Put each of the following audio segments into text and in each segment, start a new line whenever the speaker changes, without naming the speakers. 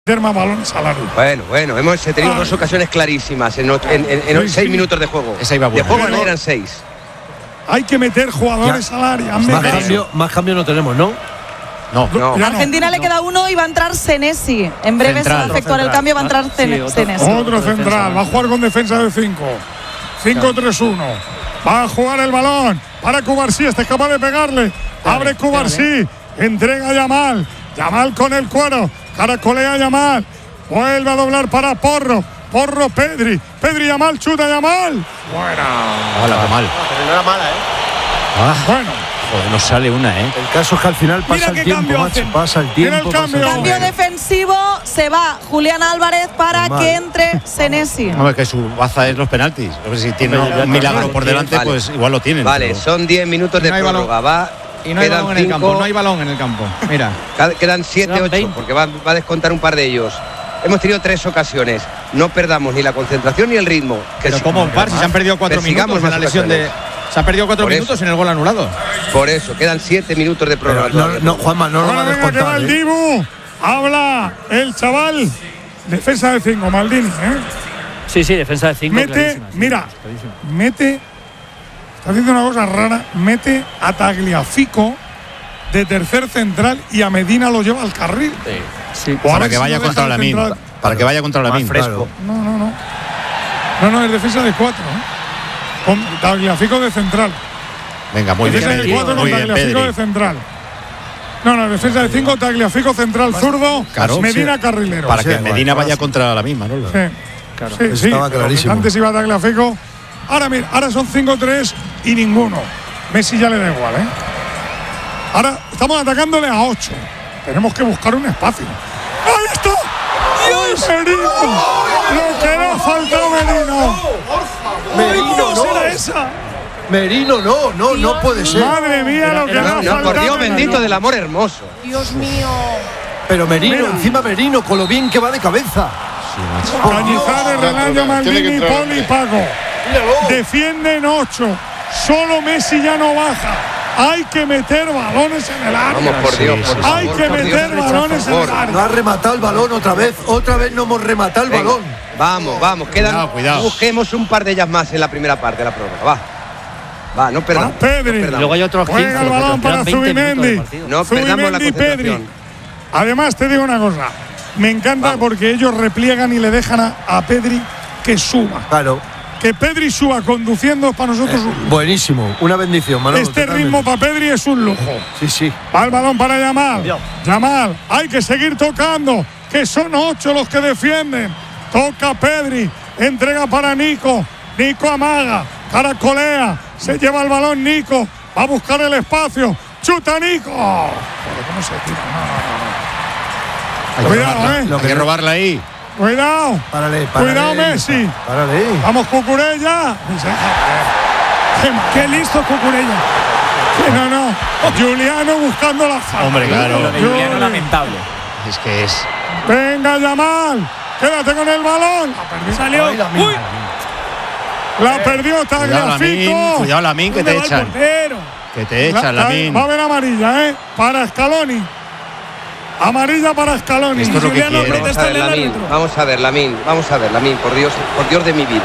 más balones al área.
Bueno, hemos tenido dos ocasiones clarísimas en 6 minutos de juego.
Esa iba buena.
De juego no eran 6.
Hay que meter jugadores al área.
Más cambio no tenemos, ¿no? No.
A Argentina le queda uno y va a entrar Senesi. En breve se va a efectuar el cambio, va a entrar Senesi.
Otro central, va a jugar con defensa de 5. 5-3-1. Va a jugar el balón para Cubarsí, este es capaz de pegarle. Abre Cubarsí, entrega a Yamal. Yamal con el cuero, caracolea a Yamal. Vuelve a doblar para Porro. Porro, Pedri. Pedri, Yamal, chuta Yamal. Buena.
Hola, mal.
Pero no era mala,
Bueno.
Joder, nos sale una,
El caso es que al final pasa el tiempo, macho. Pasa el tiempo.
Cambio defensivo, se va Julián Álvarez para que entre Senesi.
Hombre, que su baza es los penaltis. A ver si tiene un milagro por delante, pues igual lo tienen.
Vale, son 10 minutos de prórroga.
Y no hay balón en el campo, no hay balón en el campo. Mira.
Quedan 7-8, porque va a descontar un par de ellos. Hemos tenido 3 ocasiones. No perdamos ni la concentración ni el ritmo.
Pero como un par, si se han perdido 4 minutos en la lesión de... Se han perdido 4 minutos en el gol anulado.
Por eso, quedan 7 minutos de prórroga.
No, Juanma, no lo va a descontar.
El Dibu, habla el chaval. Defensa de 5, Maldini,
Sí, defensa de 5.
Mete. Está haciendo una cosa rara. Mete a Tagliafico de tercer central y a Medina lo lleva al carril.
Sí.
Para que vaya contra la min. Para que vaya contra la min.
Fresco.
No, es defensa de 4. Con Tagliafico de central.
Venga, muy bien.
Defensa de 4 con Tagliafico de central. No, defensa de 5, Tagliafico central zurdo, Medina carrilero.
Para que Medina vaya contra la misma, ¿no?
Sí.
Estaba clarísimo.
Antes iba Tagliafico. Ahora son 5-3 y ninguno. Messi ya le da igual, Ahora estamos atacándole a 8. Tenemos que buscar un espacio. ¡Ahí está! ¡Dios! ¡Merino! ¡Lo que le ha faltado Merino!
Merino, no
era esa.
Merino, no puede ser.
Madre mía, lo que le ha faltado.
Por Dios bendito del amor hermoso.
Dios mío.
Pero encima Merino, con lo bien que va de cabeza.
Cañizares, Relaño, Maldini, Poli y Paco. Defienden 8. Solo Messi ya no baja. Hay que meter balones en el área.
Vamos, por Dios, por favor.
Hay que meter balones en el área.
No ha rematado el balón otra vez no hemos rematado el balón.
Vamos, quedan.
Cuidado.
Busquemos un par de ellas más en la primera parte de la prórroga. Va, no perdamos.
Pedri.
Luego hay otros 15.
Juega el balón para Zubimendi.
No perdamos la concentración.
Pedri. Además, te digo una cosa. Me encanta porque ellos repliegan y le dejan a Pedri que suba.
Claro.
Que Pedri suba conduciendo para nosotros.
Buenísimo, una bendición, Manolo.
Este ritmo para Pedri es un lujo.
Sí.
Va el balón para Yamal. Yamal, hay que seguir tocando, que son 8 los que defienden. Toca Pedri, entrega para Nico. Nico amaga, caracolea, se lleva el balón Nico, va a buscar el espacio. ¡Chuta Nico! Pero ¿cómo se tira? No. Cuidado,
Hay que robarla ahí.
Cuidado.
Párale,
Cuidado, Messi.
Párale.
Vamos, Cucurella. Qué listo Cucurella. No. Juliano buscando la falta.
Hombre, claro.
Juliano lamentable.
Es que es.
Venga, Yamal. Quédate con el balón.
Salió.
Uy. La perdió Tagliafico.
Cuidado, Lamin, que te echan. Que te echan, Lamin.
Va a haber amarilla, para Scaloni. Amarilla para Scaloni.
Esto es lo que quiere.
Vamos a ver, Lamin, por Dios de mi vida.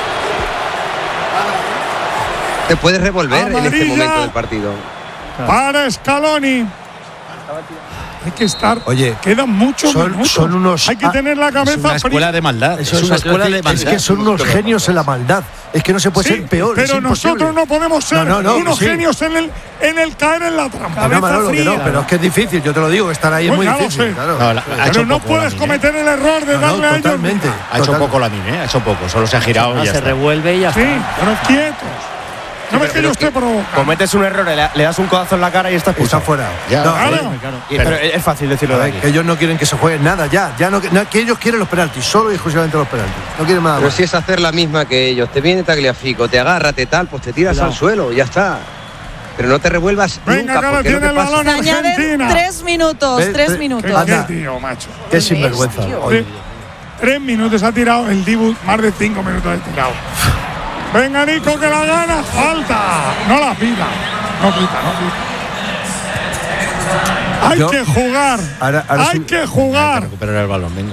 Te puedes revolver en este momento del partido.
Para Scaloni. Hay que estar.
Oye,
quedan muchos minutos.
Son unos.
Hay que tener la cabeza.
Es una escuela de maldad.
Es una escuela de maldad. Es que son unos genios en la maldad. Es que no se puede ser peor.
Pero nosotros no podemos ser unos genios en el caer en la trampa.
Pero es que es difícil, yo te lo digo, estar ahí es muy difícil. Claro.
Pero no puedes cometer el error de darle a ellos.
Totalmente.
Ha hecho poco Lamin, ha hecho poco. Solo se ha girado y ya
se
está.
revuelve y ya está.
Sí, pero quietos. No ves que yo esté provocando.
Cometes un error, le das un codazo en la cara y estás
Está fuera.
Pero es fácil decirlo de aquí.
Que ellos no quieren que se jueguen nada ya. Que ellos quieren los penaltis, solo y exclusivamente los penaltis. No quieren nada
Pero
más.
si es hacer la misma que ellos, te viene Tagliafico, te agarra, te tal, pues te tiras al suelo, ya está. Pero no te revuelvas nunca,
que ahora tiene el balón
Añaden
Argentina.
3 minutos, 3 minutos.
Qué tío, macho.
Qué sinvergüenza.
3 minutos ha tirado el Dibu, más de 5 minutos ha tirado. Venga, Nico, que la gana. Falta. No la pita. No pita. Hay que jugar. Hay que jugar.
Recuperar el balón, venga.